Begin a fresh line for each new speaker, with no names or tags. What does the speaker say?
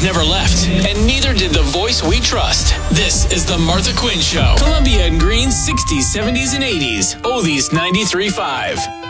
has never left, and neither did the voice we trust. This is The Martha Quinn Show. Columbia and Green's 60s, 70s, and 80s. Oldies 93.5.